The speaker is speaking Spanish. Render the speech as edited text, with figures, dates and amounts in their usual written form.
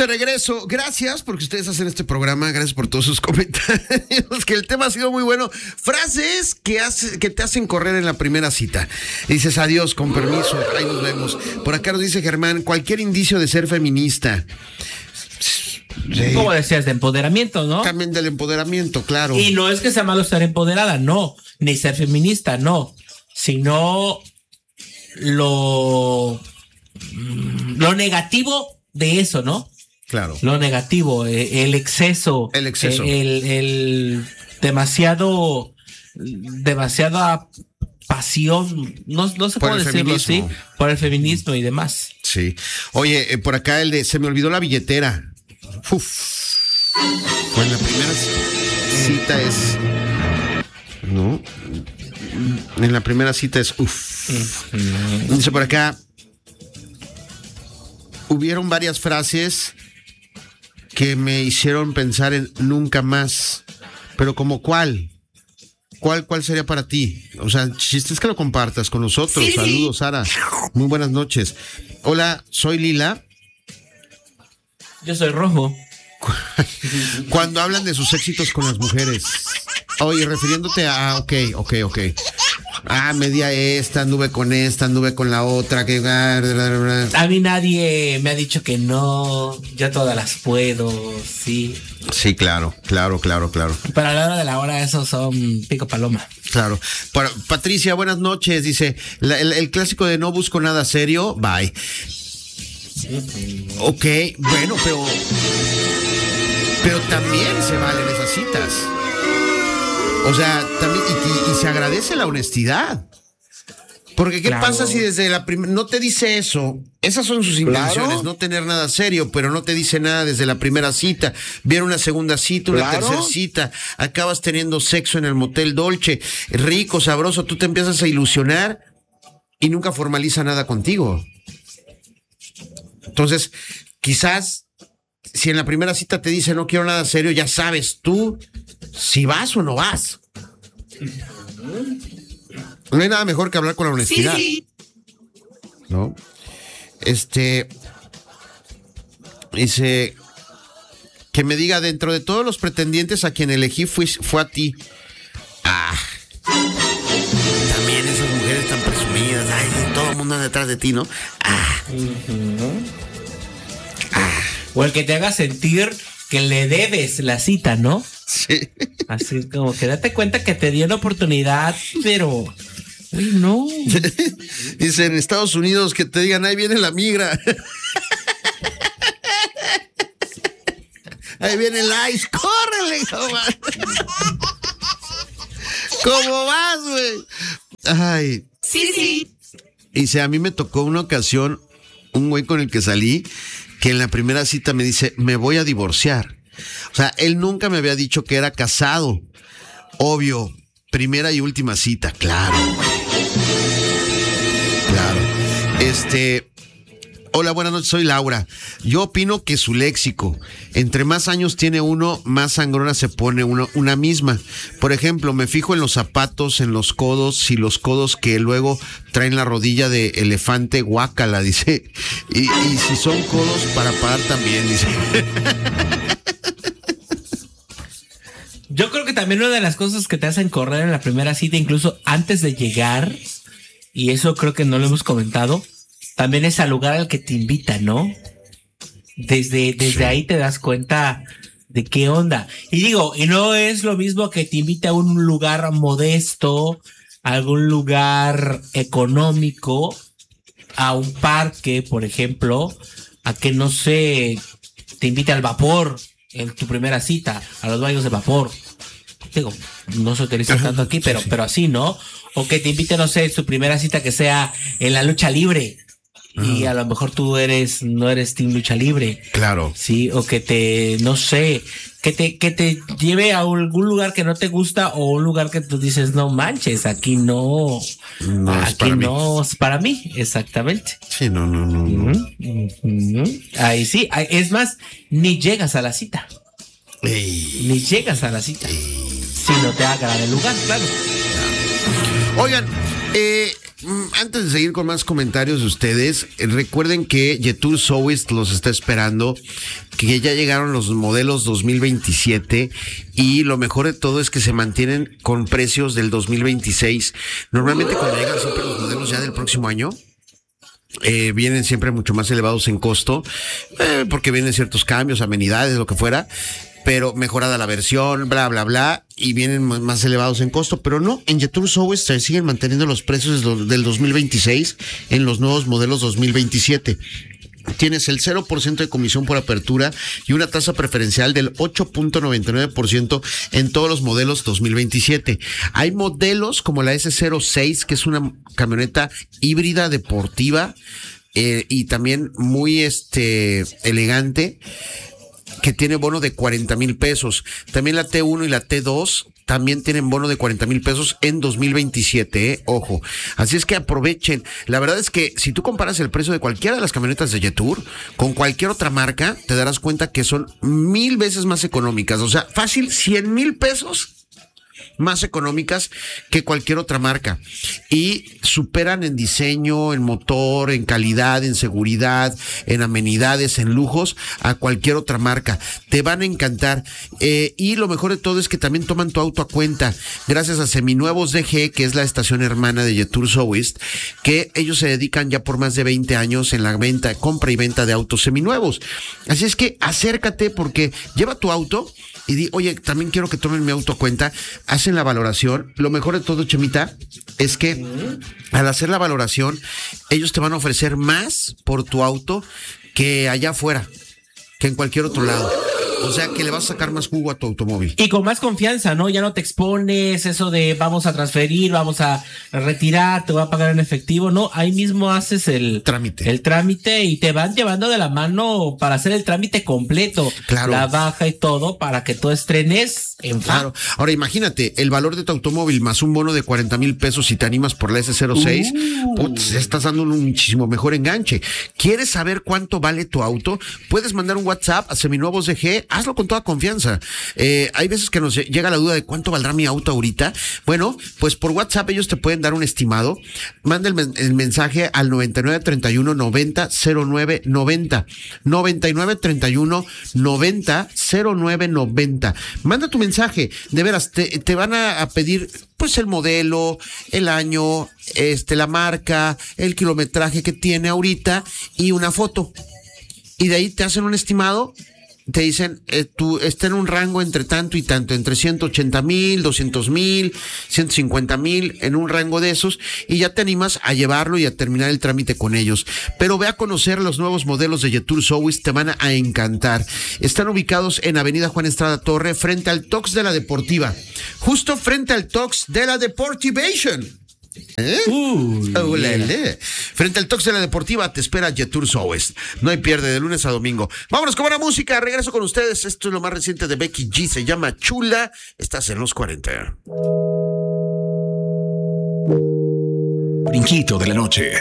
de regreso. Gracias porque ustedes hacen este programa. Gracias por todos sus comentarios. Que el tema ha sido muy bueno. Frases que te hacen correr en la primera cita. Dices adiós, con permiso. Ahí nos vemos. Por acá nos dice Germán, cualquier indicio de ser feminista. Sí. Como decías, de empoderamiento, ¿no? También del empoderamiento, claro. Y no es que sea malo estar empoderada, no. Ni ser feminista, no. Sino lo negativo de eso, ¿no? Claro. Lo negativo, el exceso. El exceso. El demasiada pasión, no sé cómo decirlo así, por el feminismo y demás. Sí. Oye, por acá el de se me olvidó la billetera. Uf. Pues la primera cita es... ¿no? En la primera cita es Dice por acá, hubieron varias frases que me hicieron pensar en nunca más. Pero ¿como cuál? ¿Cuál sería para ti? O sea, chiste es que lo compartas con nosotros. Sí. Saludos, Sara. Muy buenas noches. Hola, soy Lila. Yo soy Rojo. Cuando hablan de sus éxitos con las mujeres. Oye, refiriéndote a... Ok. Media esta, anduve con la otra. Que... A mí nadie me ha dicho que no. Yo todas las puedo, sí. Sí, claro. Pero a la hora de la hora esos son pico paloma. Claro. Patricia, buenas noches. Dice, el clásico de no busco nada serio, bye. Ok, bueno, pero también se valen esas citas. O sea, también, y se agradece la honestidad. Porque ¿qué pasa si desde la primera no te dice eso? Esas son sus intenciones, no tener nada serio, pero no te dice nada desde la primera cita. Viene una segunda cita, una tercera cita, acabas teniendo sexo en el motel Dolce, rico, sabroso, tú te empiezas a ilusionar y nunca formaliza nada contigo. Entonces, quizás, si en la primera cita te dice no quiero nada serio, ya sabes tú si vas o no vas. No hay nada mejor que hablar con la honestidad. Sí. ¿No? Dice, que me diga, dentro de todos los pretendientes a quien elegí fue a ti. También esas mujeres tan presumidas, todo el mundo anda detrás de ti, ¿no? O el que te haga sentir que le debes la cita, ¿no? Sí. Así como que date cuenta que te dio la oportunidad, pero... Uy, no. Dice, en Estados Unidos que te digan, ahí viene la migra. Ahí viene el ICE, córrele, ¿cómo vas, güey? Ay. Sí. Dice, a mí me tocó una ocasión, un güey con el que salí, que en la primera cita me dice, me voy a divorciar. O sea, él nunca me había dicho que era casado. Obvio, primera y última cita, claro. Hola, buenas noches, soy Laura. Yo opino que su léxico, entre más años tiene uno, más sangrona se pone una misma. Por ejemplo, me fijo en los zapatos, en los codos, y los codos que luego traen la rodilla de elefante, guácala, dice. Y si son codos para pagar también, dice. Yo creo que también una de las cosas que te hacen correr en la primera cita, incluso antes de llegar, y eso creo que no lo hemos comentado, también es al lugar al que te invita, ¿no? Desde ahí te das cuenta de qué onda. Y digo, y no es lo mismo que te invite a un lugar modesto, a algún lugar económico, a un parque, por ejemplo, a que, no sé, te invite al vapor en tu primera cita, a los baños de vapor. Digo, no se utiliza tanto aquí, pero así, ¿no? O que te invite, no sé, su primera cita que sea en la lucha libre. Y a lo mejor tú no eres team lucha libre. Claro. Sí, o que te, no sé, que te lleve a algún lugar que no te gusta o un lugar que tú dices, no manches, aquí no aquí no es para mí, exactamente. Sí, no. Ahí sí, es más, ni llegas a la cita. Ni llegas a la cita. Si no te agrada el lugar, claro. Oigan, Antes de seguir con más comentarios de ustedes, recuerden que Jetour Southwest los está esperando, que ya llegaron los modelos 2027 y lo mejor de todo es que se mantienen con precios del 2026. Normalmente cuando llegan siempre los modelos ya del próximo año, vienen siempre mucho más elevados en costo, porque vienen ciertos cambios, amenidades, lo que fuera, pero mejorada la versión, bla, bla, bla, y vienen más elevados en costo, pero no, en Jetour Southwest se siguen manteniendo los precios del 2026 en los nuevos modelos 2027. Tienes el 0% de comisión por apertura y una tasa preferencial del 8.99% en todos los modelos 2027. Hay modelos como la S06, que es una camioneta híbrida deportiva, y también muy elegante, que tiene bono de 40,000 pesos. También la T1 y la T2 también tienen bono de 40,000 pesos en 2027, ojo. Así es que aprovechen. La verdad es que si tú comparas el precio de cualquiera de las camionetas de Jetour con cualquier otra marca, te darás cuenta que son 1,000 veces más económicas. O sea, fácil, 100,000 pesos más económicas que cualquier otra marca, y superan en diseño, en motor, en calidad, en seguridad, en amenidades, en lujos a cualquier otra marca. Te van a encantar, y lo mejor de todo es que también toman tu auto a cuenta gracias a Seminuevos DG, que es la estación hermana de Jetour Southwest, que ellos se dedican ya por más de 20 años en la venta, compra y venta de autos seminuevos. Así es que acércate, porque lleva tu auto y di, oye, también quiero que tomen mi auto a cuenta. Hacen la valoración. Lo mejor de todo, Chemita, es que al hacer la valoración, ellos te van a ofrecer más por tu auto que allá afuera, que en cualquier otro lado. O sea, que le vas a sacar más jugo a tu automóvil. Y con más confianza, ¿no? Ya no te expones eso de vamos a transferir, vamos a retirar, te voy a pagar en efectivo. No, ahí mismo haces el trámite y te van llevando de la mano para hacer el trámite completo. Claro. La baja y todo para que tú estrenes en Claro. Ahora imagínate, el valor de tu automóvil más un bono de 40,000 pesos si te animas por la S06, putz, estás dando un muchísimo mejor enganche. ¿Quieres saber cuánto vale tu auto? Puedes mandar un WhatsApp a Seminuevos DG, hazlo con toda confianza. Hay veces que nos llega la duda de cuánto valdrá mi auto ahorita. Bueno, pues por WhatsApp ellos te pueden dar un estimado. Manda el mensaje al 9931 90 09 90. 9931 90 09 90. Manda tu mensaje. De veras, te van a pedir pues el modelo, el año, la marca, el kilometraje que tiene ahorita y una foto. Y de ahí te hacen un estimado. Te dicen, tú está en un rango entre tanto y tanto, entre 180,000, 200,000, 150,000, en un rango de esos, y ya te animas a llevarlo y a terminar el trámite con ellos. Pero ve a conocer los nuevos modelos de Jetour Southwest, te van a encantar. Están ubicados en Avenida Juan Estrada Torre, frente al Tox de la Deportiva, justo frente al Tox de la Deportivation. Frente al Tox de la Deportiva te espera Jetour Southwest. No hay pierde, de lunes a domingo. Vámonos con buena música, regreso con ustedes. Esto es lo más reciente de Becky G, se llama Chula. Estás en los 40. Brinquito de la noche.